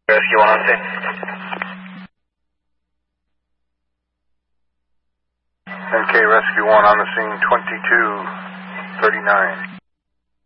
Rescue 1 on scene. MK Rescue 1 on the scene, 2239.